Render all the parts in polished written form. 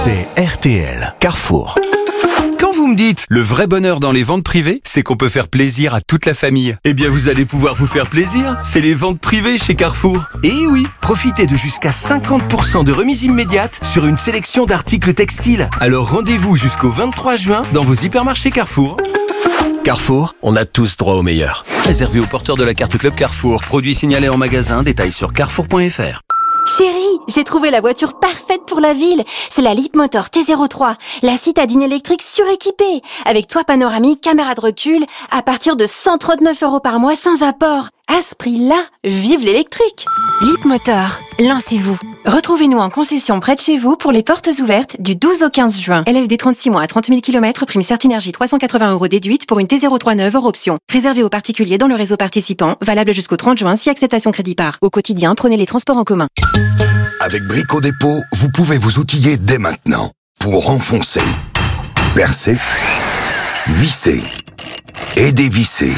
C'est RTL. Carrefour. Quand vous me dites le vrai bonheur dans les ventes privées, c'est qu'on peut faire plaisir à toute la famille. Eh bien, vous allez pouvoir vous faire plaisir. C'est les ventes privées chez Carrefour. Et oui, profitez de jusqu'à 50% de remise immédiate sur une sélection d'articles textiles. Alors rendez-vous jusqu'au 23 juin dans vos hypermarchés Carrefour. Carrefour, on a tous droit au meilleur. Réservé aux porteurs de la carte Club Carrefour. Produits signalés en magasin. Détails sur carrefour.fr. Chérie, j'ai trouvé la voiture parfaite pour la ville. C'est la Leapmotor T03, la citadine électrique suréquipée, avec toit panoramique, caméra de recul, à partir de 139 € par mois sans apport. À ce prix-là, vive l'électrique! Leapmotor, lancez-vous. Retrouvez-nous en concession près de chez vous pour les portes ouvertes du 12 au 15 juin. LLD 36 mois à 30 000 km, prime Certinergie 380 € déduite pour une T03 neuve hors option. Réservé aux particuliers dans le réseau participant, valable jusqu'au 30 juin si acceptation crédit par. Au quotidien, prenez les transports en commun. Avec Brico Dépôt, vous pouvez vous outiller dès maintenant pour enfoncer, percer, visser et dévisser.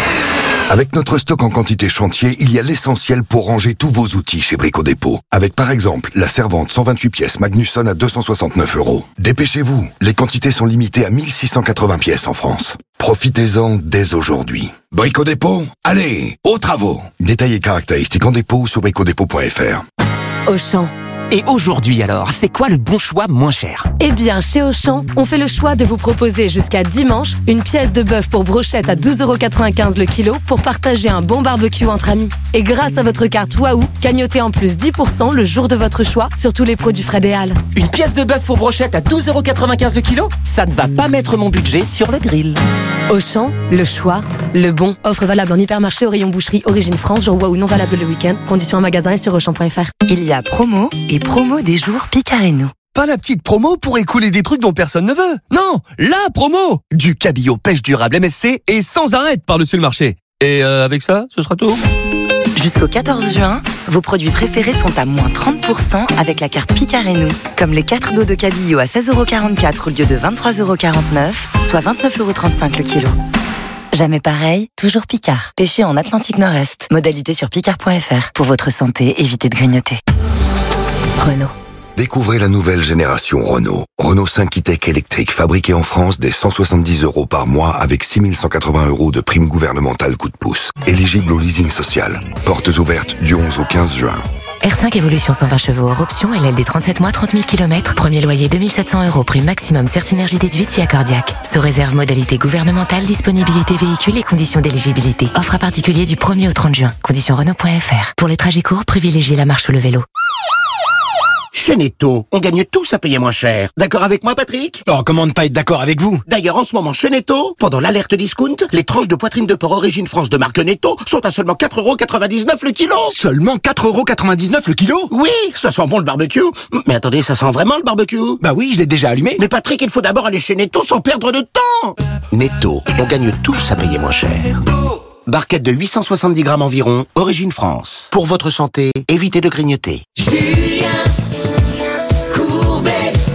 Avec notre stock en quantité chantier, il y a l'essentiel pour ranger tous vos outils chez Brico Dépôt. Avec par exemple la servante 128 pièces Magnusson à 269 €. Dépêchez-vous, les quantités sont limitées à 1680 pièces en France. Profitez-en dès aujourd'hui. Brico Dépôt, allez, aux travaux. Détails et caractéristiques en dépôt sur bricodépôt.fr. Auchan. Et aujourd'hui alors, c'est quoi le bon choix moins cher ? Eh bien, chez Auchan, on fait le choix de vous proposer jusqu'à dimanche une pièce de bœuf pour brochette à 12,95 € le kilo pour partager un bon barbecue entre amis. Et grâce à votre carte Waouh, gagnotez en plus 10% le jour de votre choix sur tous les produits Fred et Hall. Une pièce de bœuf pour brochette à 12,95 € le kilo ? Ça ne va pas mettre mon budget sur le grill. Auchan, le choix, le bon. Offre valable en hypermarché au rayon boucherie Origine France, jour Waouh non valable le week-end. Conditions en magasin et sur Auchan.fr. Il y a promo et promo des jours Picard et nous. Pas la petite promo pour écouler des trucs dont personne ne veut. Non, la promo du cabillaud pêche durable MSC et sans arrêt par-dessus le marché. Et avec ça, ce sera tout. Jusqu'au 14 juin, vos produits préférés sont à moins 30% avec la carte Picard et nous. Comme les 4 dos de cabillaud à 16,44 € au lieu de 23,49 €, soit 29,35 € le kilo. Jamais pareil, toujours Picard. Pêché en Atlantique Nord-Est. Modalité sur picard.fr. Pour votre santé, évitez de grignoter. Renault. Découvrez la nouvelle génération Renault. Renault 5 e-Tech électrique fabriqué en France dès 170 € par mois avec 6 180 € de prime gouvernementale coup de pouce. Éligible au leasing social. Portes ouvertes du 11 au 15 juin. R5 Evolution 120 chevaux hors option, LLD 37 mois, 30 000 km, premier loyer 2 700 €, prime maximum Certinergie déduite si accordiaque. Sous réserve modalité gouvernementale, disponibilité véhicule et conditions d'éligibilité. Offre à particulier du 1er au 30 juin. Conditions Renault.fr. Pour les trajets courts, privilégiez la marche ou le vélo. Chez Netto, on gagne tous à payer moins cher. D'accord avec moi, Patrick ? Oh, comment ne pas être d'accord avec vous ? D'ailleurs, en ce moment, chez Netto, pendant l'alerte discount, les tranches de poitrine de porc Origine France de marque Netto sont à seulement 4,99 € le kilo. Seulement 4,99 € le kilo ? Oui, ça sent bon le barbecue. Mais attendez, ça sent vraiment le barbecue ? Bah oui, je l'ai déjà allumé. Mais Patrick, il faut d'abord aller chez Netto sans perdre de temps. Netto, on gagne tous à payer moins cher. Barquette de 870 grammes environ, Origine France. Pour votre santé, évitez de grignoter. Julien Courbet,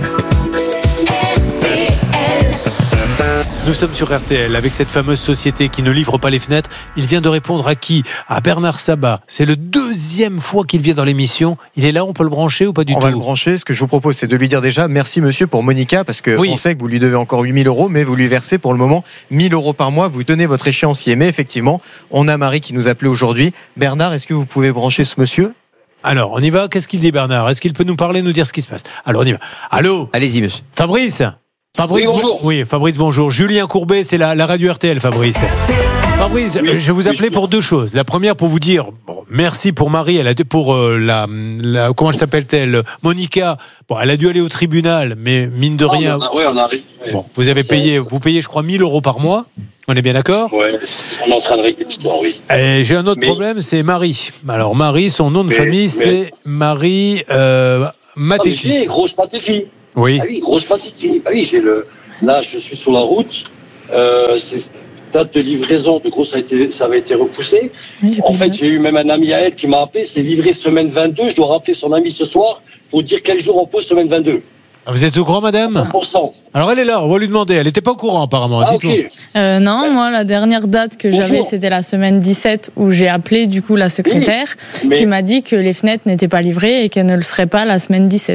RTL. Nous sommes sur RTL avec cette fameuse société qui ne livre pas les fenêtres. Il vient de répondre à qui ? À Bernard Sabat. C'est le 2e fois qu'il vient dans l'émission. Il est là, on peut le brancher ou pas du tout ? On va le brancher. Ce que je vous propose, c'est de lui dire déjà merci monsieur pour Monica, parce que on sait que vous lui devez encore 8 000 €, mais vous lui versez pour le moment 1 000 € par mois. Vous tenez votre échéancier. Mais effectivement, on a Marie qui nous appelait aujourd'hui. Bernard, est-ce que vous pouvez brancher ce monsieur ? Alors, on y va. Qu'est-ce qu'il dit, Bernard ? Est-ce qu'il peut nous parler, nous dire ce qui se passe ? Alors, on y va. Allô ? Allez-y, monsieur. Fabrice ? Oui, bonjour. Oui, Fabrice, bonjour. Julien Courbet, c'est la radio RTL, Fabrice. Fabrice, je vous appelais pour deux choses. La première, pour vous dire, merci pour Marie, elle a pour comment elle s'appelle-t-elle ? Monica. Bon, elle a dû aller au tribunal, mais mine de rien. On arrive. Bon, vous payez, je crois, 1 000 € par mois. On est bien d'accord ? Ouais, on est en train de régler l'histoire, oui. Et j'ai un autre problème, c'est Marie. Alors, Marie, son nom de famille, c'est Marie Mateki. Ah, grosse Mateki. Oui. Ah oui, grosse Mateki. Ah oui, là, je suis sur la route. C'est date de livraison, de gros, ça avait été repoussé. Oui, en fait, j'ai eu même un ami à elle qui m'a appelé. C'est livré semaine 22. Je dois rappeler son ami ce soir pour dire quel jour on pose semaine 22. Vous êtes au courant, madame ? 100%. Alors elle est là, on va lui demander. Elle n'était pas au courant apparemment. Ah, ok. Non, moi la dernière date que j'avais, c'était la semaine 17 où j'ai appelé du coup la secrétaire qui m'a dit que les fenêtres n'étaient pas livrées et qu'elles ne le seraient pas la semaine 17.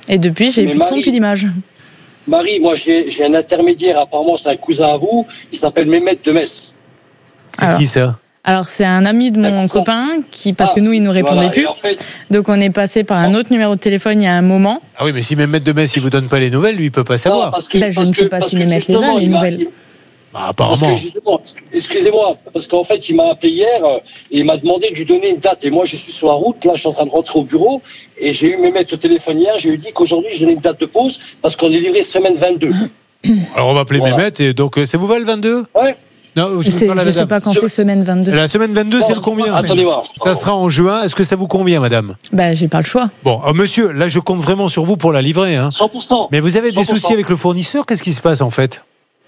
Et depuis, j'ai plus de son, plus d'image. Marie, moi j'ai un intermédiaire, apparemment c'est un cousin à vous, il s'appelle Mehmet de Metz. C'est qui ça? Alors c'est un ami de mon copain parce que nous il nous répondait plus. Donc on est passé par un autre numéro de téléphone il y a un moment. Ah oui, mais si Mehmet de Metz il vous donne pas les nouvelles, lui il peut pas savoir. Je ne sais pas si Mehmet les a, les nouvelles. Apparemment. Parce que excusez-moi, parce qu'en fait, il m'a appelé hier et il m'a demandé de lui donner une date. Et moi, je suis sur la route, là, je suis en train de rentrer au bureau et j'ai eu Mehmet au téléphone hier. J'ai lui dit qu'aujourd'hui, je donnais une date de pause parce qu'on est livré semaine 22. Alors, on va appeler Mehmet et donc, ça vous va le 22 ? Ouais. Non, je ne sais pas quand c'est semaine 22. La semaine 22, c'est le combien? Attendez voir. Ça sera en juin. Est-ce que ça vous convient, madame? J'ai pas le choix. Bon, monsieur, là, je compte vraiment sur vous pour la livrer. 100%. Mais vous avez 100%. des soucis avec le fournisseur? Qu'est-ce qui se passe, en fait?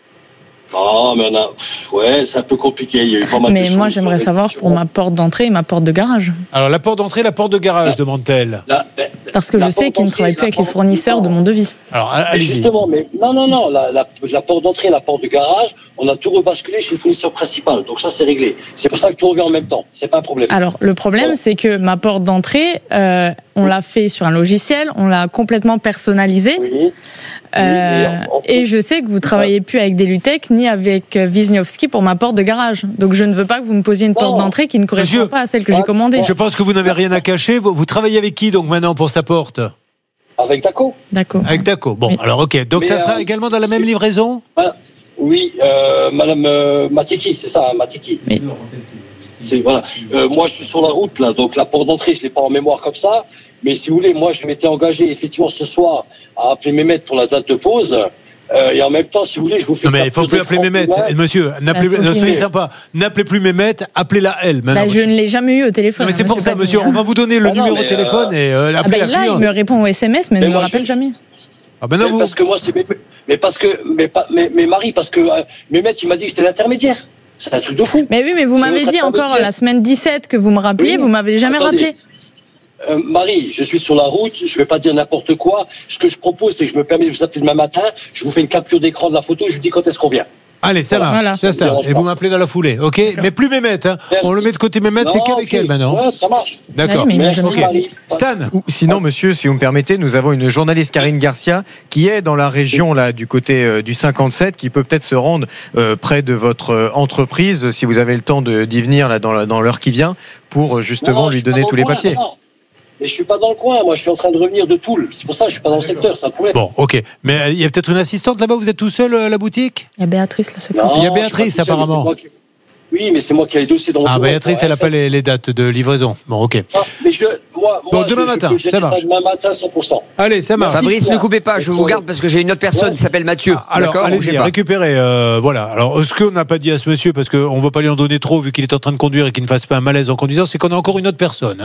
Ah, mais ouais, c'est un peu compliqué. Il y a eu pas mal de choses. Mais moi, j'aimerais savoir pour ma porte d'entrée et ma porte de garage. Alors, la porte d'entrée, la porte de garage, demande-t-elle. Parce que je sais qu'ils ne travaillent plus avec les fournisseurs de mon devis. Alors, allez-y. Justement, mais non, la porte d'entrée et la porte de garage, on a tout rebasculé chez le fournisseur principal. Donc ça, c'est réglé. C'est pour ça que tout revient en même temps. C'est pas un problème. Alors, le problème, c'est que ma porte d'entrée, on l'a fait sur un logiciel, on l'a complètement personnalisé. Oui. Et je sais que vous travaillez plus avec Delutech ni avec Wisniewski pour ma porte de garage. Donc je ne veux pas que vous me posiez une porte d'entrée qui ne correspond pas à celle que j'ai commandée. Je pense que vous n'avez rien à cacher. Vous travaillez avec qui donc maintenant pour sa porte? Avec Daco. Avec Daco. Bon, alors ok. Donc ça sera également dans la même livraison? Oui, Madame Matiki, c'est ça, Matiki. Oui. Voilà. Moi, je suis sur la route là, donc la porte d'entrée, je l'ai pas en mémoire comme ça. Mais si vous voulez, moi, je m'étais engagé effectivement ce soir à appeler Mehmet pour la date de pause. Et en même temps, si vous voulez, je vous fais. Non mais il faut plus appeler Mehmet, monsieur. Soyez sympa. N'appelez plus Mehmet, appelez-la elle. Je ne l'ai jamais eu au téléphone. Non mais c'est pour ça, monsieur. On va vous donner le numéro de téléphone et appelez la cliente. Là, il me répond au SMS, mais ne me rappelle jamais. Ah ben non, parce que moi, mais Marie, parce que Mehmet, il m'a dit que c'était l'intermédiaire. C'est un truc de fou. Mais oui, mais vous m'avez dit encore la semaine 17 que vous me rappeliez, vous m'avez jamais rappelé. Marie, je suis sur la route, je ne vais pas dire n'importe quoi. Ce que je propose, c'est que je me permets de vous appeler demain matin, je vous fais une capture d'écran de la photo, je vous dis quand est-ce qu'on vient. Allez, ça marche. Voilà. C'est ça. Et vous m'appelez dans la foulée, ok? Mais plus Mehmet, hein. On le met de côté Mehmet, c'est qu'avec elle maintenant. Ouais, ça marche. D'accord. Okay. Stan. Sinon, monsieur, si vous me permettez, nous avons une journaliste Karine Garcia qui est dans la région là du côté du 57, qui peut peut-être se rendre près de votre entreprise si vous avez le temps d'y venir là dans l'heure qui vient pour justement lui donner tous les papiers. Mais je suis pas dans le coin, moi je suis en train de revenir de Toul. C'est pour ça que je suis pas dans le secteur, c'est un problème. Bon, ok. Mais il y a peut-être une assistante là-bas, vous êtes tout seul à la boutique? Il y a Béatrice, la secrétaire. Il y a Béatrice apparemment. Oui, mais c'est moi qui ai les dossiers dans le Ah, Béatrice, elle n'a pas les dates de livraison. Bon, ok. Mais moi, demain matin, ça marche. Demain matin, 100%. Allez, ça marche. Fabrice, ne coupez pas, je vous garde parce que j'ai une autre personne qui s'appelle Mathieu. Alors, allez-y, récupérez. Voilà. Alors, ce qu'on n'a pas dit à ce monsieur, parce qu'on ne veut pas lui en donner trop vu qu'il est en train de conduire et qu'il ne fasse pas un malaise en conduisant, c'est qu'on a encore une autre personne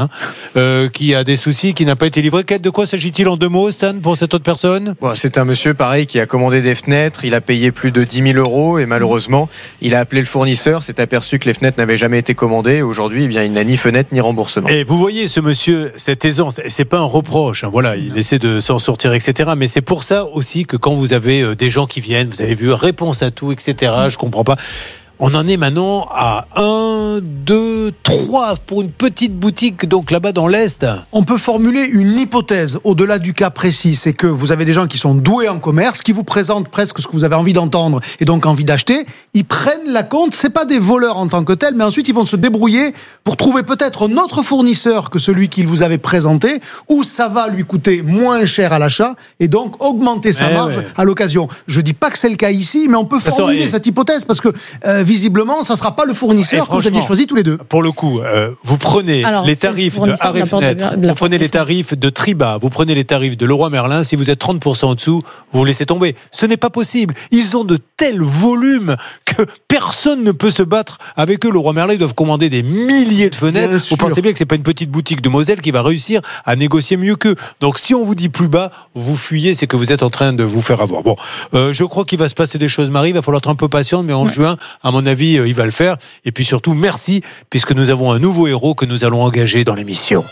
qui a des soucis, qui n'a pas été livrée. De quoi s'agit-il en 2 mots, Stan, pour cette autre personne? C'est un monsieur, pareil, qui a commandé des fenêtres. Il a payé plus de 10 000 € et malheureusement, il a appelé le fournisseur, s'est aperçu que les fenêtres n'avaient jamais été commandées. Aujourd'hui, il n'a ni fenêtre ni remboursement. Et vous voyez, ce monsieur, cette aisance, c'est pas un reproche. Voilà, il essaie de s'en sortir, etc. Mais c'est pour ça aussi que quand vous avez des gens qui viennent, vous avez vu réponse à tout, etc. Je comprends pas. On en est maintenant à 1, 2, 3 pour une petite boutique, donc là-bas dans l'Est. On peut formuler une hypothèse au-delà du cas précis. C'est que vous avez des gens qui sont doués en commerce, qui vous présentent presque ce que vous avez envie d'entendre et donc envie d'acheter. Ils prennent la compte. C'est pas des voleurs en tant que tels, mais ensuite ils vont se débrouiller pour trouver peut-être un autre fournisseur que celui qu'ils vous avaient présenté, où ça va lui coûter moins cher à l'achat et donc augmenter sa marge à l'occasion. Je dis pas que c'est le cas ici, mais on peut formuler cette hypothèse parce que visiblement, ça ne sera pas le fournisseur que vous aviez choisi tous les deux. Pour le coup, vous prenez les tarifs de Arrêt Fenêtre, vous prenez les tarifs de Triba, vous prenez les tarifs de Leroy Merlin. Si vous êtes 30% en dessous, vous laissez tomber. Ce n'est pas possible. Ils ont de tels volumes que personne ne peut se battre avec eux. Leroy Merlin, ils doivent commander des milliers de fenêtres. Vous pensez bien que c'est pas une petite boutique de Moselle qui va réussir à négocier mieux qu'eux. Donc si on vous dit plus bas, vous fuyez, c'est que vous êtes en train de vous faire avoir. Bon, je crois qu'il va se passer des choses, Marie. Il va falloir être un peu patiente, mais en juin, à mon avis, il va le faire. Et puis surtout, merci, puisque nous avons un nouveau héros que nous allons engager dans l'émission.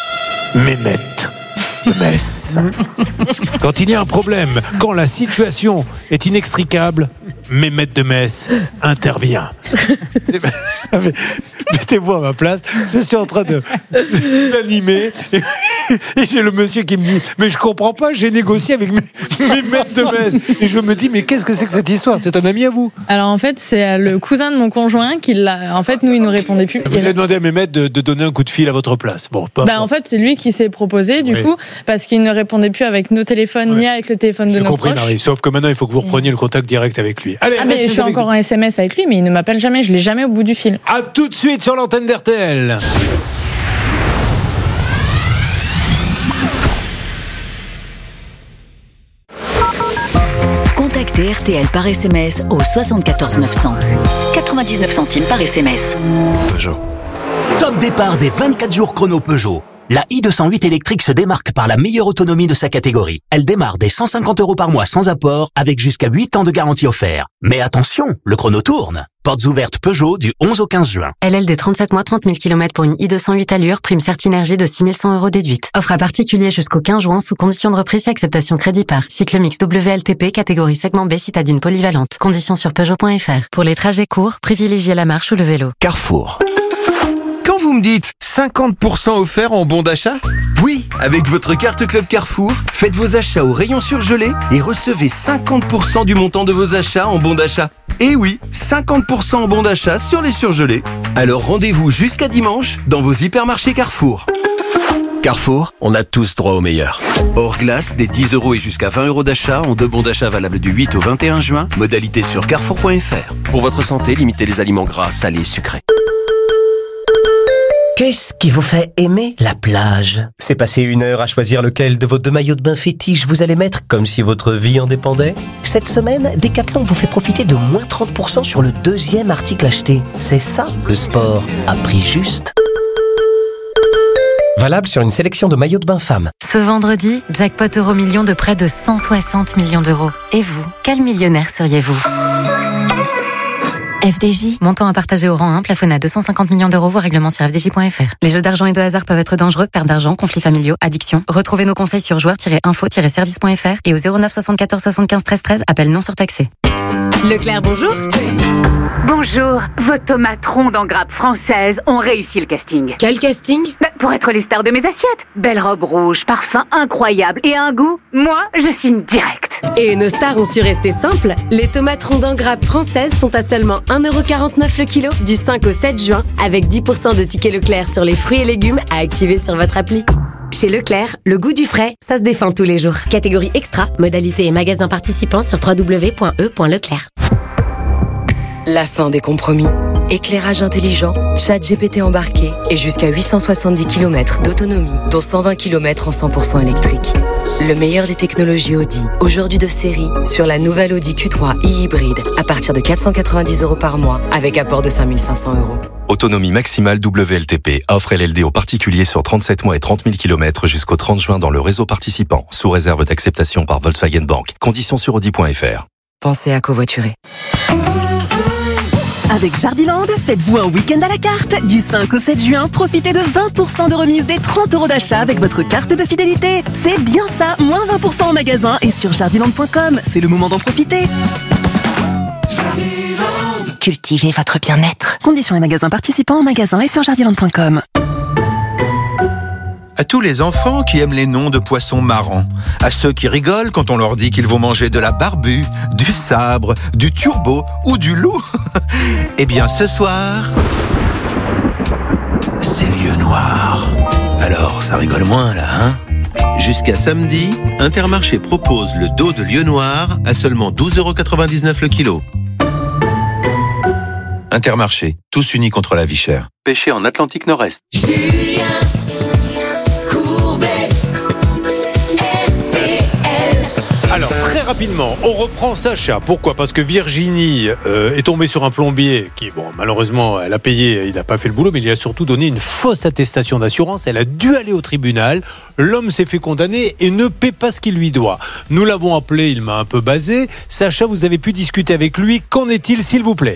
Mehmet de Metz. Quand il y a un problème, quand la situation est inextricable, Mehmet de Metz intervient. mettez-vous à ma place. Je suis en train d'animer et j'ai le monsieur qui me dit mais je comprends pas, j'ai négocié avec mes maîtres de messe. Et je me dis mais qu'est-ce que c'est que cette histoire? C'est un ami à vous? Alors en fait, c'est le cousin de mon conjoint qui l'a. En fait, nous, il nous répondait plus. Vous avez demandé à mes maîtres de donner un coup de fil à votre place. Bon, en fait, c'est lui qui s'est proposé du coup parce qu'il ne répondait plus avec nos téléphones ni avec le téléphone de nos proches. J'ai compris, Marie. Sauf que maintenant, il faut que vous repreniez le contact direct avec lui. Allez, mais je suis encore en SMS avec lui, mais il ne m'appelle jamais. Je l'ai jamais au bout du fil. À tout de suite sur l'antenne d'RTL. Contactez RTL par SMS au 74 900. 99 centimes par SMS. Peugeot. Top départ des 24 jours chrono Peugeot. La i208 électrique se démarque par la meilleure autonomie de sa catégorie. Elle démarre dès 150 € par mois sans apport, avec jusqu'à 8 ans de garantie offert. Mais attention, le chrono tourne. Portes ouvertes Peugeot du 11 au 15 juin. LLD 37 mois, 30 000 km pour une i208 allure, prime Certinergie de 6 100 € déduite. Offre à particulier jusqu'au 15 juin sous condition de reprise et acceptation crédit par. Cycle mix WLTP, catégorie segment B, citadine polyvalente. Conditions sur Peugeot.fr. Pour les trajets courts, privilégiez la marche ou le vélo. Carrefour. Quand vous me dites 50% offert en bon d'achat? Oui, avec votre carte Club Carrefour, faites vos achats au rayon surgelé et recevez 50% du montant de vos achats en bon d'achat. Et oui, 50% en bon d'achat sur les surgelés. Alors rendez-vous jusqu'à dimanche dans vos hypermarchés Carrefour. Carrefour, on a tous droit au meilleur. Hors glace, des 10 € et jusqu'à 20 € d'achat en 2 bons d'achat valables du 8 au 21 juin. Modalité sur carrefour.fr. Pour votre santé, limitez les aliments gras, salés et sucrés. Qu'est-ce qui vous fait aimer la plage? C'est passer 1 heure à choisir lequel de vos 2 maillots de bain fétiches vous allez mettre comme si votre vie en dépendait? Cette semaine, Decathlon vous fait profiter de moins 30% sur le 2e article acheté. C'est ça, le sport à prix juste. Valable sur une sélection de maillots de bain femmes. Ce vendredi, jackpot euro-million de près de 160 millions d'euros. Et vous, quel millionnaire seriez-vous? FDJ, montant à partager au rang 1, plafonné à 250 millions d'euros, voire règlement sur fdj.fr. Les jeux d'argent et de hasard peuvent être dangereux, perte d'argent, conflits familiaux, addiction. Retrouvez nos conseils sur joueurs-info-service.fr et au 09 74 75 13 13, appel non surtaxé. Leclerc, bonjour. Bonjour, vos tomates rondes en grappe française ont réussi le casting. Quel casting? Pour être les stars de mes assiettes. Belle robe rouge, parfum incroyable et un goût, moi, je signe direct. Et nos stars ont su rester simples. Les tomates rondes en grappe françaises sont à seulement 1,49 € le kilo du 5 au 7 juin, avec 10% de tickets Leclerc sur les fruits et légumes à activer sur votre appli. Chez Leclerc, le goût du frais, ça se défend tous les jours. Catégorie extra, modalité et magasins participants sur www.e.leclerc. La fin des compromis. Éclairage intelligent, chat GPT embarqué et jusqu'à 870 km d'autonomie, dont 120 km en 100% électrique. Le meilleur des technologies Audi, aujourd'hui de série, sur la nouvelle Audi Q3 e-hybride, à partir de 490 € par mois, avec apport de 5 500 €. Autonomie maximale WLTP. Offre LLD aux particuliers sur 37 mois et 30 000 km jusqu'au 30 juin dans le réseau participant, sous réserve d'acceptation par Volkswagen Bank. Conditions sur Audi.fr. Pensez à covoiturer. Avec Jardiland, faites-vous un week-end à la carte. Du 5 au 7 juin, profitez de 20% de remise des 30 € d'achat avec votre carte de fidélité. C'est bien ça, moins 20% en magasin et sur jardiland.com. C'est le moment d'en profiter. Cultivez votre bien-être. Conditions et magasins participants en magasin et sur jardiland.com. À tous les enfants qui aiment les noms de poissons marrants, à ceux qui rigolent quand on leur dit qu'ils vont manger de la barbue, du sabre, du turbo ou du loup. Eh bien ce soir, c'est lieu noir. Alors ça rigole moins là, hein? Jusqu'à samedi, Intermarché propose le dos de lieu noir à seulement 12,99 € le kilo. Intermarché, tous unis contre la vie chère. Pêché en Atlantique Nord-Est. Julien Courbet, RTL. Alors, très rapidement, on reprend Sacha. Pourquoi? Parce que Virginie est tombée sur un plombier qui, bon, malheureusement, elle a payé, il n'a pas fait le boulot, mais il a surtout donné une fausse attestation d'assurance. Elle a dû aller au tribunal. L'homme s'est fait condamner et ne paie pas ce qu'il lui doit. Nous l'avons appelé, il m'a un peu basé. Sacha, vous avez pu discuter avec lui. Qu'en est-il, s'il vous plaît?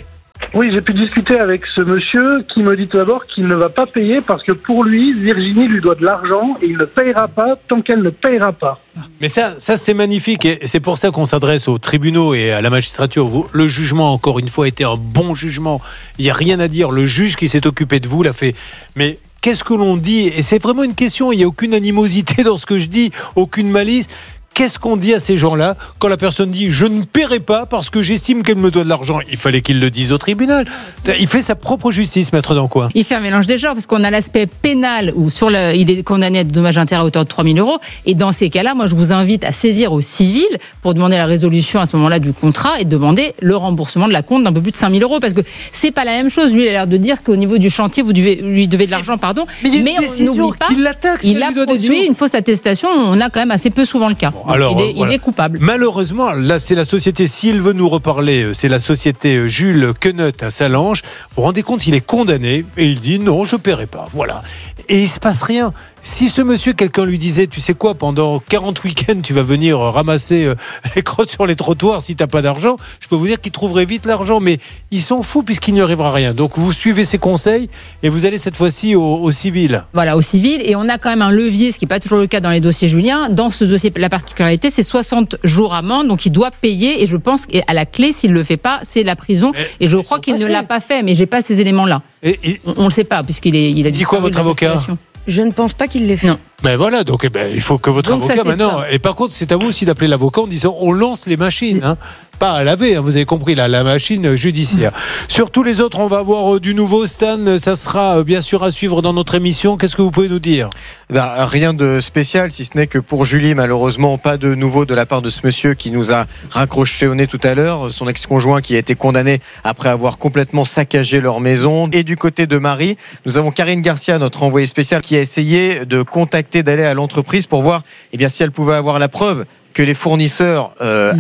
Oui, j'ai pu discuter avec ce monsieur qui me dit tout d'abord qu'il ne va pas payer parce que pour lui, Virginie lui doit de l'argent et il ne payera pas tant qu'elle ne payera pas. Mais ça c'est magnifique et c'est pour ça qu'on s'adresse aux tribunaux et à la magistrature. Le jugement, encore une fois, a été un bon jugement. Il n'y a rien à dire. Le juge qui s'est occupé de vous l'a fait. Mais qu'est-ce que l'on dit ? Et c'est vraiment une question. Il n'y a aucune animosité dans ce que je dis, aucune malice. Qu'est-ce qu'on dit à ces gens-là quand la personne dit « je ne paierai pas parce que j'estime qu'elle me doit de l'argent ». Il fallait qu'il le dise au tribunal. Il fait sa propre justice, Maître Dancois. Il fait un mélange des genres parce qu'on a l'aspect pénal où il est condamné à des dommages intérêts à hauteur de 3 000 €. Et dans ces cas-là, moi je vous invite à saisir au civil pour demander la résolution à ce moment-là du contrat et demander le remboursement de la compte d'un peu plus de 5 000 € parce que c'est pas la même chose. Lui, il a l'air de dire qu'au niveau du chantier, vous lui devez de l'argent, pardon. Mais il y a une décision qui l'attaque. Il a produit une fausse attestation. On a quand même assez peu souvent le cas. Alors, il est coupable. Malheureusement, là, c'est la société, s'il veut nous reparler, c'est la société Jules Queneut à Salange. Vous vous rendez compte, il est condamné et il dit non, je ne paierai pas. Voilà. Et il ne se passe rien. Si ce monsieur, quelqu'un lui disait, tu sais quoi, pendant 40 week-ends, tu vas venir ramasser les crottes sur les trottoirs si tu n'as pas d'argent, je peux vous dire qu'il trouverait vite l'argent. Mais il s'en fout puisqu'il n'y arrivera rien. Donc vous suivez ses conseils et vous allez cette fois-ci au civil. Voilà, au civil. Et on a quand même un levier, ce qui n'est pas toujours le cas dans les dossiers Julien. Dans ce dossier, la particularité, c'est 60 jours amende. Donc il doit payer. Et je pense qu'à la clé, s'il ne le fait pas, c'est la prison. Et je crois qu'il ne l'a pas fait. Mais je n'ai pas ces éléments-là. On ne le sait pas puisqu'il a dit quoi votre avocat ? Je ne pense pas qu'il l'ait fait. Non. Ben voilà, donc il faut que votre avocat maintenant. Et par contre, c'est à vous aussi d'appeler l'avocat en disant on lance les machines, hein, pas à laver, hein, vous avez compris, la machine judiciaire. Sur tous les autres, on va avoir du nouveau. Stan, ça sera bien sûr à suivre dans notre émission. Qu'est-ce que vous pouvez nous dire ? Rien de spécial, si ce n'est que pour Julie, malheureusement, pas de nouveau de la part de ce monsieur qui nous a raccroché au nez tout à l'heure. Son ex-conjoint qui a été condamné après avoir complètement saccagé leur maison. Et du côté de Marie, nous avons Karine Garcia, notre envoyée spéciale, qui a essayé de contacter, d'aller à l'entreprise pour voir si elle pouvait avoir la preuve que les fournisseurs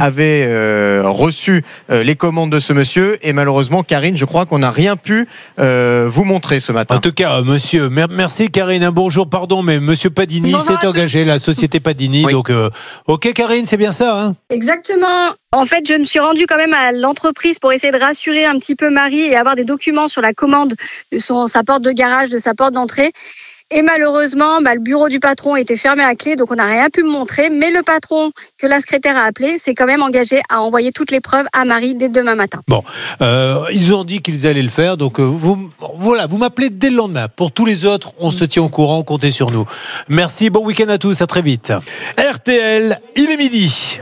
avaient reçu les commandes de ce monsieur. Et malheureusement, Karine, je crois qu'on n'a rien pu vous montrer ce matin. En tout cas, monsieur, merci Karine. Bonjour, pardon, mais monsieur Padini s'est engagé, la société Padini. Oui. Donc, ok Karine, c'est bien ça, hein ? Exactement. En fait, je me suis rendue quand même à l'entreprise pour essayer de rassurer un petit peu Marie et avoir des documents sur la commande de sa porte de garage, de sa porte d'entrée. Et malheureusement, le bureau du patron était fermé à clé, donc on n'a rien pu me montrer. Mais le patron que la secrétaire a appelé s'est quand même engagé à envoyer toutes les preuves à Marie dès demain matin. Bon, ils ont dit qu'ils allaient le faire, donc vous m'appelez dès le lendemain. Pour tous les autres, on se tient au courant, comptez sur nous. Merci, bon week-end à tous, à très vite. RTL, il est midi.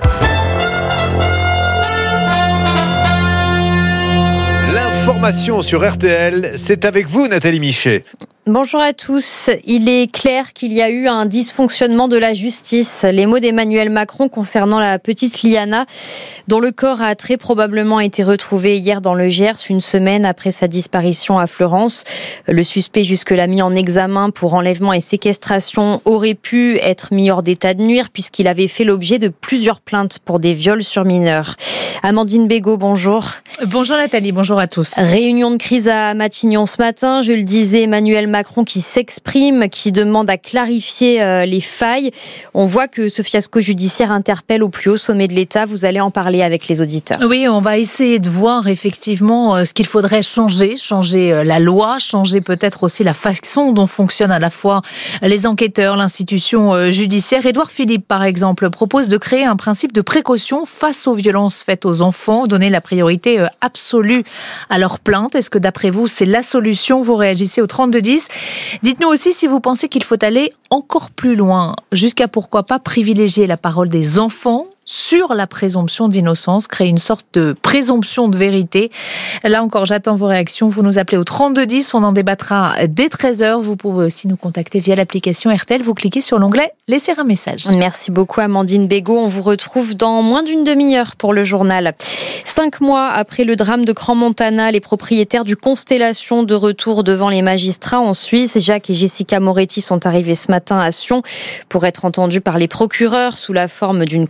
L'information sur RTL, c'est avec vous, Nathalie Michet. Bonjour à tous. Il est clair qu'il y a eu un dysfonctionnement de la justice. Les mots d'Emmanuel Macron concernant la petite Liana, dont le corps a très probablement été retrouvé hier dans le Gers, une semaine après sa disparition à Fleurance. Le suspect, jusque-là mis en examen pour enlèvement et séquestration, aurait pu être mis hors d'état de nuire puisqu'il avait fait l'objet de plusieurs plaintes pour des viols sur mineurs. Amandine Bégaud, bonjour. Bonjour Nathalie, bonjour à tous. Réunion de crise à Matignon ce matin. Je le disais, Emmanuel Macron qui s'exprime, qui demande à clarifier les failles. On voit que ce fiasco judiciaire interpelle au plus haut sommet de l'État. Vous allez en parler avec les auditeurs. Oui, on va essayer de voir effectivement ce qu'il faudrait changer la loi, changer peut-être aussi la façon dont fonctionnent à la fois les enquêteurs, l'institution judiciaire. Édouard Philippe, par exemple, propose de créer un principe de précaution face aux violences faites aux enfants, donner la priorité absolue à leurs plaintes. Est-ce que d'après vous, c'est la solution ? Vous réagissez au 3210. Dites-nous aussi si vous pensez qu'il faut aller encore plus loin, jusqu'à pourquoi pas privilégier la parole des enfants sur la présomption d'innocence, créer une sorte de présomption de vérité. Là encore, j'attends vos réactions. Vous nous appelez au 3210, on en débattra dès 13h. Vous pouvez aussi nous contacter via l'application RTL. Vous cliquez sur l'onglet « Laisser un message ». Merci beaucoup Amandine Bégaud. On vous retrouve dans moins d'une demi-heure pour le journal. 5 mois après le drame de Crans-Montana, les propriétaires du Constellation de retour devant les magistrats en Suisse. Jacques et Jessica Moretti sont arrivés ce matin à Sion pour être entendus par les procureurs sous la forme d'une confrontation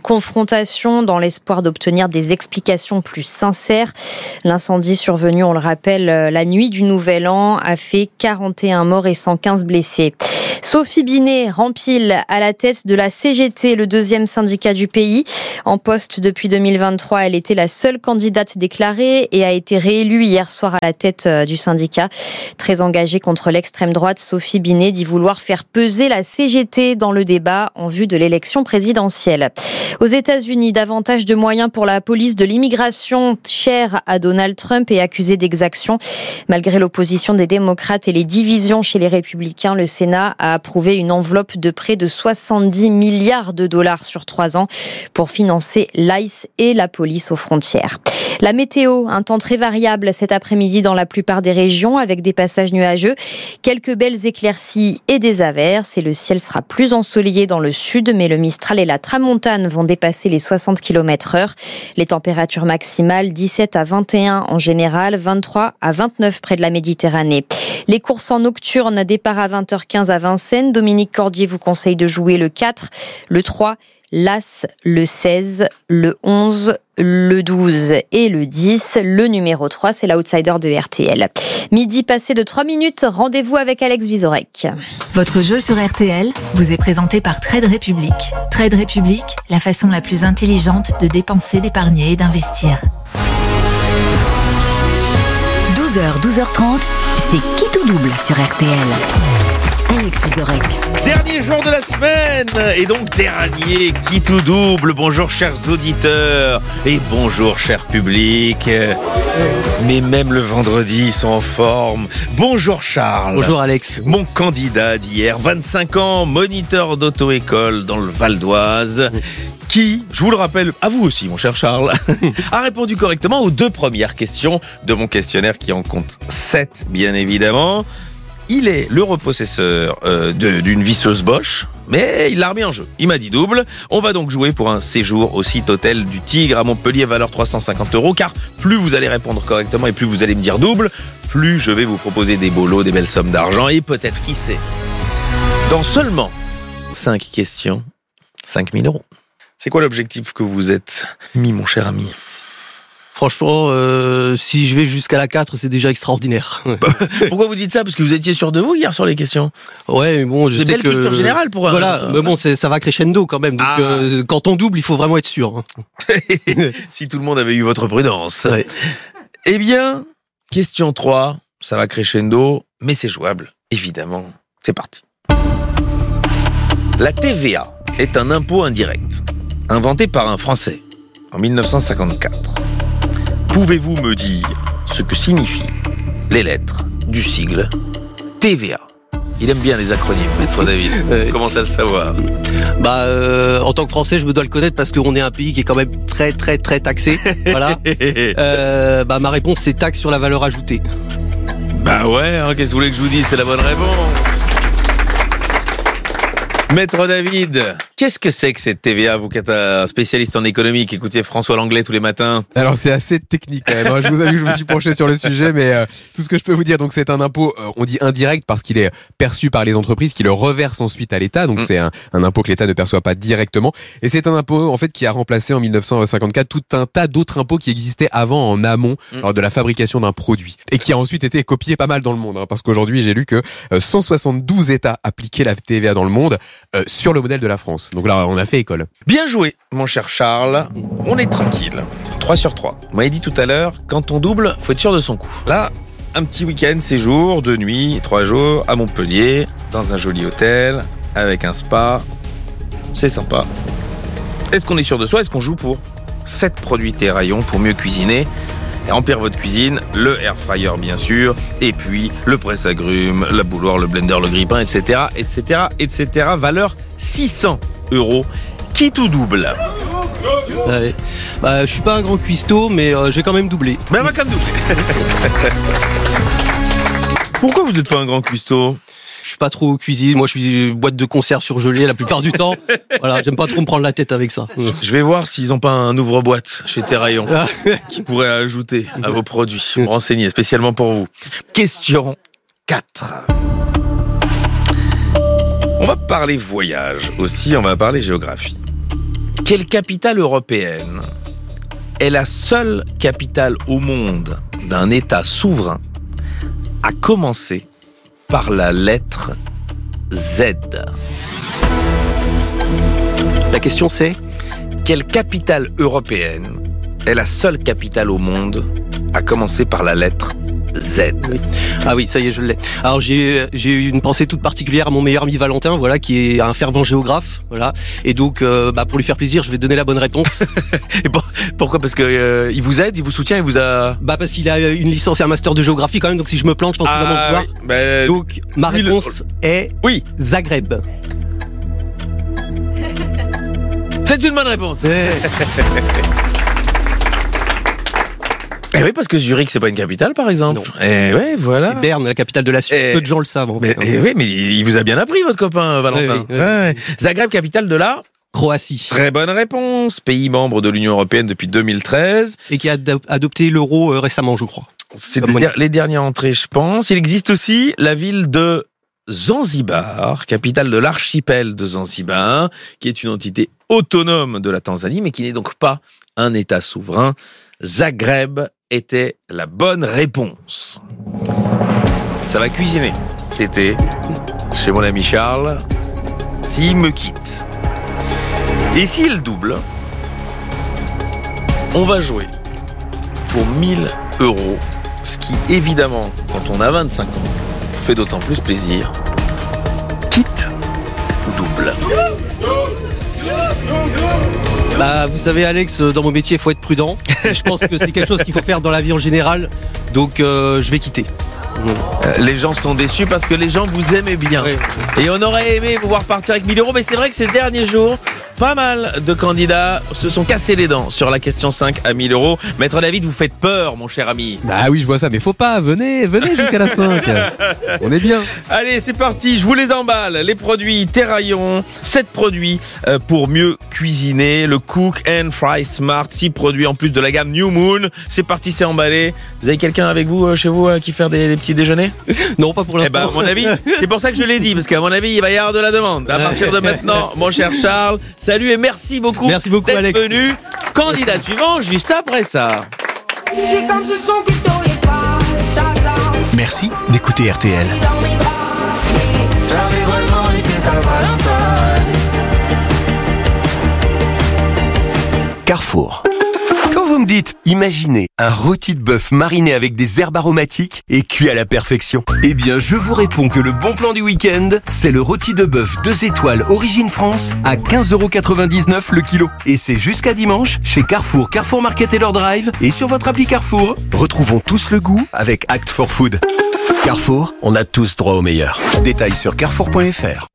confrontation dans l'espoir d'obtenir des explications plus sincères. L'incendie survenu, on le rappelle, la nuit du Nouvel An a fait 41 morts et 115 blessés. Sophie Binet rempile à la tête de la CGT, le deuxième syndicat du pays. En poste depuis 2023, elle était la seule candidate déclarée et a été réélue hier soir à la tête du syndicat. Très engagée contre l'extrême droite, Sophie Binet dit vouloir faire peser la CGT dans le débat en vue de l'élection présidentielle. Aux États-Unis, davantage de moyens pour la police de l'immigration, chère à Donald Trump et accusée d'exaction. Malgré l'opposition des démocrates et les divisions chez les républicains, le Sénat a approuvé une enveloppe de près de 70 milliards de dollars sur 3 ans pour financer l'ICE et la police aux frontières. La météo, un temps très variable cet après-midi dans la plupart des régions avec des passages nuageux, quelques belles éclaircies et des averses et le ciel sera plus ensoleillé dans le sud, mais le Mistral et la Tramontane vont dépasser les 60 km/h. Les températures maximales 17 à 21 en général, 23 à 29 près de la Méditerranée. Les courses en nocturne, départ à 20h15 à Vincennes. Dominique Cordier vous conseille de jouer le 4, le 3, l'As, le 16, le 11, le 12 et le 10. Le numéro 3, c'est l'outsider de RTL. Midi passé de 3 minutes, rendez-vous avec Alex Vizorek. Votre jeu sur RTL vous est présenté par Trade Republic. Trade Republic, la façon la plus intelligente de dépenser, d'épargner et d'investir. 12h, 12h30, c'est qui tout double sur RTL. Alex Vizorek. Dernier jour de la semaine et donc dernier qui tout double. Bonjour chers auditeurs et bonjour cher public. Mais même le vendredi ils sont en forme. Bonjour Charles. Bonjour Alex. Mon candidat d'hier, 25 ans, moniteur d'auto-école dans le Val d'Oise. Qui, je vous le rappelle, à vous aussi mon cher Charles, a répondu correctement aux 2 premières questions de mon questionnaire qui en compte 7 bien évidemment. Il est le repossesseur d'une visseuse Bosch, mais il l'a remis en jeu. Il m'a dit double. On va donc jouer pour un séjour au site hôtel du Tigre à Montpellier, valeur 350 €, car plus vous allez répondre correctement et plus vous allez me dire double, plus je vais vous proposer des beaux lots, des belles sommes d'argent et peut-être qui sait. Dans seulement 5 questions, 5 000 €. C'est quoi l'objectif que vous êtes mis, mon cher ami ? Franchement, si je vais jusqu'à la 4, c'est déjà extraordinaire. Pourquoi vous dites ça ? Parce que vous étiez sûr de vous hier sur les questions ? Ouais, mais bon, je sais que... C'est belle culture générale pour un... Voilà, mais bon, ça va crescendo quand même. Donc, quand on double, il faut vraiment être sûr. Si tout le monde avait eu votre prudence. Ouais. Eh bien, question 3, ça va crescendo, mais c'est jouable, évidemment. C'est parti. La TVA est un impôt indirect, inventé par un Français en 1954. Pouvez-vous me dire ce que signifient les lettres du sigle TVA ? Il aime bien les acronymes, Maître David. Comment ça le savoir ? En tant que Français, je me dois le connaître parce qu'on est un pays qui est quand même très très très taxé. Voilà. Ma réponse, c'est taxe sur la valeur ajoutée. Bah ouais, qu'est-ce que vous voulez que je vous dise ? C'est la bonne réponse. Maître David, qu'est-ce que c'est que cette TVA, vous qui êtes un spécialiste en économie, qui écoutez François Langlais tous les matins ? Alors c'est assez technique quand même, je vous avoue que je me suis penché sur le sujet, mais tout ce que je peux vous dire, donc c'est un impôt, on dit indirect parce qu'il est perçu par les entreprises qui le reversent ensuite à l'État, donc c'est un impôt que l'État ne perçoit pas directement, et c'est un impôt en fait qui a remplacé en 1954 tout un tas d'autres impôts qui existaient avant en amont de la fabrication d'un produit, et qui a ensuite été copié pas mal dans le monde, parce qu'aujourd'hui j'ai lu que 172 États appliquaient la TVA dans le monde, sur le modèle de la France. Donc là, on a fait école. Bien joué, mon cher Charles. On est tranquille. 3 sur 3. Vous m'avez dit tout à l'heure, quand on double, faut être sûr de son coup. Là, un petit week-end, séjour, 2 nuits, 3 jours, à Montpellier, dans un joli hôtel, avec un spa. C'est sympa. Est-ce qu'on est sûr de soi ? Est-ce qu'on joue pour 7 produits Terraillon pour mieux cuisiner et remplir votre cuisine, le air fryer bien sûr, et puis le presse-agrumes, la bouilloire, le blender, le grille-pain, etc., etc., etc. Valeur 600 €. Qui tout double ? Ouais. Je suis pas un grand cuistot, mais j'ai quand même doublé. Mais on va quand même doubler. Pourquoi vous n'êtes pas un grand cuistot ? Je suis pas trop aux cuisines. Moi, je suis boîte de conserve surgelée la plupart du temps. Voilà, j'aime pas trop me prendre la tête avec ça. Je vais voir s'ils ont pas un ouvre-boîte chez Terraillon qui pourrait ajouter à vos produits. Me renseigner spécialement pour vous. Question 4. On va parler voyage aussi, on va parler géographie. Quelle capitale européenne est la seule capitale au monde d'un État souverain à commencer par la lettre Z? La question c'est: quelle capitale européenne est la seule capitale au monde à commencer par la lettre Z? Ah oui, ça y est, je l'ai. Alors j'ai eu une pensée toute particulière à mon meilleur ami Valentin, voilà, qui est un fervent géographe, voilà. Et donc, pour lui faire plaisir, je vais donner la bonne réponse. Et pourquoi? Parce que il vous aide, il vous soutient, il vous a. Parce qu'il a une licence et un master de géographie quand même. Donc si je me plante, je pense qu'il va m'en vouloir. Oui. Donc ma réponse est Zagreb. C'est une bonne réponse. Eh oui, parce que Zurich, c'est pas une capitale, par exemple. Non. Eh ouais, voilà. C'est Berne, la capitale de la Suisse. Peu de gens le savent. En fait. Mais il vous a bien appris, votre copain, Valentin. Oui. Ouais. Zagreb, capitale de la Croatie. Très bonne réponse. Pays membre de l'Union européenne depuis 2013. Et qui a adopté l'euro récemment, je crois. C'est les dernières entrées, je pense. Il existe aussi la ville de Zanzibar, capitale de l'archipel de Zanzibar, qui est une entité autonome de la Tanzanie, mais qui n'est donc pas un État souverain. Zagreb était la bonne réponse. Ça va cuisiner cet été chez mon ami Charles s'il me quitte. Et s'il double, on va jouer pour 1000 €, ce qui évidemment, quand on a 25 ans, fait d'autant plus plaisir. Quitte ou double? Vous savez, Alex, dans mon métier, il faut être prudent. Je pense que c'est quelque chose qu'il faut faire dans la vie en général. Donc, je vais quitter. Les gens sont déçus parce que les gens vous aimaient bien. Oui. Et on aurait aimé vous voir partir avec 1000 €, mais c'est vrai que ces derniers jours, pas mal de candidats se sont cassés les dents sur la question 5 à 1000 €. Maître David, vous faites peur, mon cher ami. Bah oui, je vois ça, mais faut pas. Venez jusqu'à la 5. On est bien. Allez, c'est parti, je vous les emballe. Les produits Terraillon, 7 produits pour mieux cuisiner. Le Cook and Fry Smart, 6 produits en plus de la gamme New Moon. C'est parti, c'est emballé. Vous avez quelqu'un avec vous, chez vous, qui fait des petits déjeuners? Non, pas pour l'instant. À mon avis, c'est pour ça que je l'ai dit, parce qu'à mon avis, il va y avoir de la demande. À partir de maintenant, mon cher Charles, salut et merci beaucoup d'être Alex. venu. Candidat suivant, juste après ça. Merci d'écouter RTL. Carrefour. Quand vous me dites, imaginez un rôti de bœuf mariné avec des herbes aromatiques et cuit à la perfection. Eh bien, je vous réponds que le bon plan du week-end, c'est le rôti de bœuf 2 étoiles Origine France à 15,99 € le kilo. Et c'est jusqu'à dimanche chez Carrefour, Carrefour Market et leur Drive et sur votre appli Carrefour. Retrouvons tous le goût avec Act for Food. Carrefour, on a tous droit au meilleur. Détails sur carrefour.fr.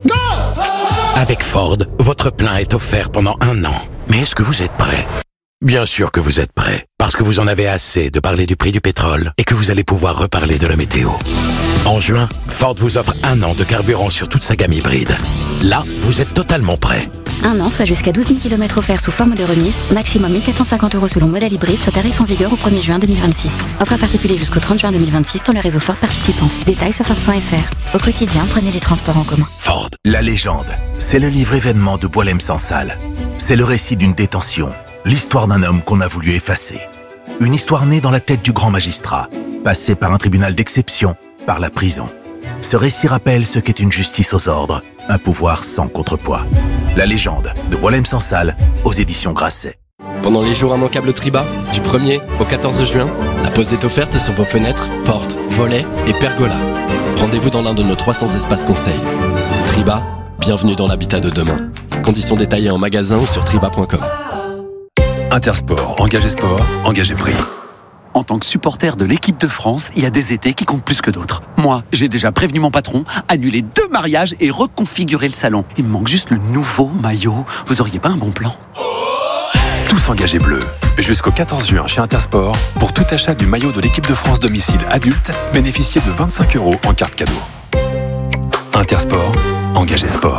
Avec Ford, votre plein est offert pendant 1 an. Mais est-ce que vous êtes prêt ? Bien sûr que vous êtes prêts, parce que vous en avez assez de parler du prix du pétrole et que vous allez pouvoir reparler de la météo. En juin, Ford vous offre 1 an de carburant sur toute sa gamme hybride. Là, vous êtes totalement prêts. 1 an, soit jusqu'à 12 000 km offerts sous forme de remise, maximum 1 450 € selon modèle hybride sur tarif en vigueur au 1er juin 2026. Offre à particulier jusqu'au 30 juin 2026 dans le réseau Ford participant. Détails sur Ford.fr. Au quotidien, prenez les transports en commun. Ford. La légende, c'est le livre événement de Boilem-Sansal. C'est le récit d'une détention. L'histoire d'un homme qu'on a voulu effacer. Une histoire née dans la tête du grand magistrat, passée par un tribunal d'exception, par la prison. Ce récit rappelle ce qu'est une justice aux ordres, un pouvoir sans contrepoids. La légende de Boilem-Sansal aux éditions Grasset. Pendant les jours immanquables Triba, du 1er au 14 juin, la pause est offerte sur vos fenêtres, portes, volets et pergolas. Rendez-vous dans l'un de nos 300 espaces conseils. Triba, bienvenue dans l'habitat de demain. Conditions détaillées en magasin ou sur triba.com. Intersport, engagez sport, engagez prix. En tant que supporter de l'équipe de France, il y a des étés qui comptent plus que d'autres. Moi, j'ai déjà prévenu mon patron, annulé 2 mariages et reconfiguré le salon. Il me manque juste le nouveau maillot. Vous auriez pas un bon plan ? Tous engagés bleus. Jusqu'au 14 juin chez Intersport, pour tout achat du maillot de l'équipe de France domicile adulte, bénéficiez de 25 € en carte cadeau. Intersport, engagez sport.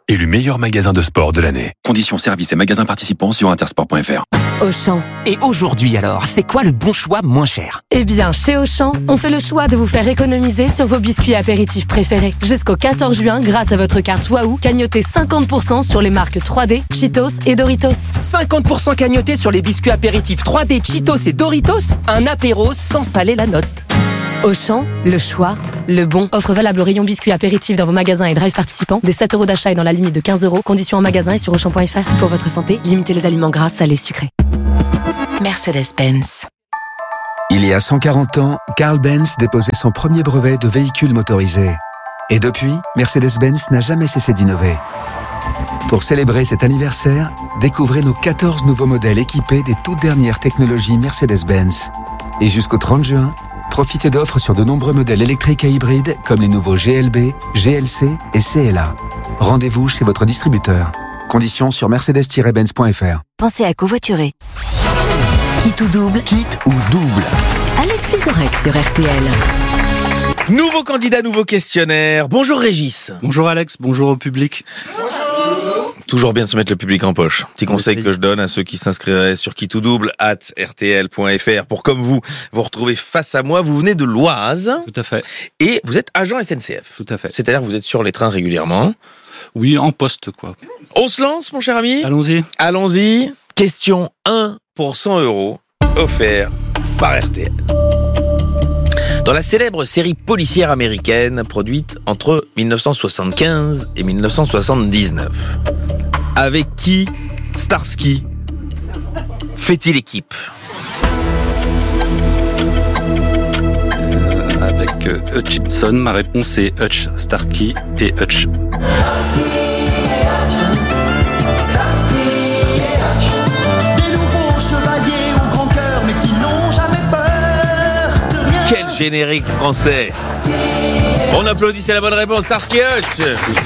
élu meilleur magasin de sport de l'année. Conditions, services et magasins participants sur intersport.fr. Auchan. Et aujourd'hui alors, c'est quoi le bon choix moins cher? Eh bien, chez Auchan, on fait le choix de vous faire économiser sur vos biscuits apéritifs préférés. Jusqu'au 14 juin, grâce à votre carte Wahoo, cagnotez 50% sur les marques 3D, Cheetos et Doritos. 50% cagnoté sur les biscuits apéritifs 3D, Cheetos et Doritos? Un apéro sans saler la note. Auchan, le choix, le bon. Offre valable au rayon biscuits apéritifs dans vos magasins et drive participants. Des 7 € d'achat et dans la limite de 15 €. Conditions en magasin et sur Auchan.fr. Pour votre santé, limitez les aliments gras, salés, sucrés. Mercedes-Benz. Il y a 140 ans, Carl Benz déposait son premier brevet de véhicule motorisé. Et depuis, Mercedes-Benz n'a jamais cessé d'innover. Pour célébrer cet anniversaire, découvrez nos 14 nouveaux modèles équipés des toutes dernières technologies Mercedes-Benz. Et jusqu'au 30 juin, profitez d'offres sur de nombreux modèles électriques et hybrides comme les nouveaux GLB, GLC et CLA. Rendez-vous chez votre distributeur. Conditions sur mercedes-benz.fr. Pensez à covoiturer. Quitte ou double. Quitte ou double. Alex Vizorek sur RTL. Nouveau candidat, nouveau questionnaire. Bonjour Régis. Bonjour Alex, bonjour au public. Toujours bien de se mettre le public en poche. Petit conseil que je donne à ceux qui s'inscriraient sur @rtl.fr pour, comme vous retrouver face à moi. Vous venez de l'Oise. Tout à fait. Et vous êtes agent SNCF. Tout à fait. C'est-à-dire que vous êtes sur les trains régulièrement. Oui, en poste, quoi. On se lance, mon cher ami? Allons-y. Allons-y. Question 1 pour 100 € offert par RTL. Dans la célèbre série policière américaine produite entre 1975 et 1979, avec qui Starsky fait-il équipe? Avec Hutchinson, ma réponse est Hutch, Starsky et Hutch. Quel générique français! On applaudit, c'est la bonne réponse, Starsky et Hutch.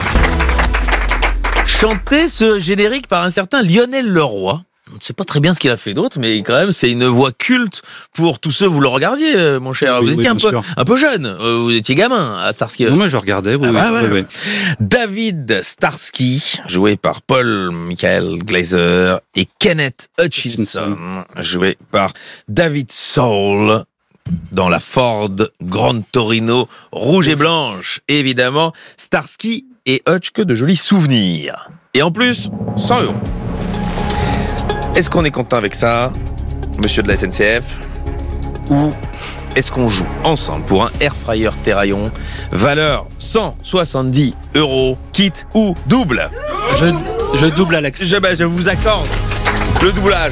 Chanté ce générique par un certain Lionel Leroy. On ne sait pas très bien ce qu'il a fait d'autre, mais quand même, c'est une voix culte pour tous ceux, vous le regardiez, mon cher. Oui, vous étiez oui, un peu jeune, vous étiez gamin à Starsky. Non, mais je regardais, oui. Oui. David Starsky, joué par Paul Michael Glaser, et Kenneth Hutchinson, joué par David Soul, dans la Ford Grande Torino rouge et blanche. Évidemment, Starsky et Hutch, que de jolis souvenirs. Et en plus, 100 €. Est-ce qu'on est content avec ça, monsieur de la SNCF? Ou est-ce qu'on joue ensemble pour un Air Fryer Terraillon, valeur 170 €, kit ou double? Je double, Alex. Je vous accorde le doublage.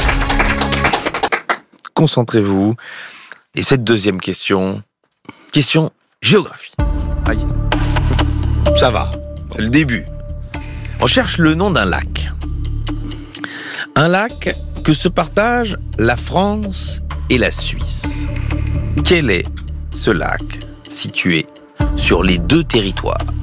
Concentrez-vous. Et cette deuxième question géographie. Aïe. Ça va, c'est le début. On cherche le nom d'un lac. Un lac que se partagent la France et la Suisse. Quel est ce lac situé sur les deux territoires?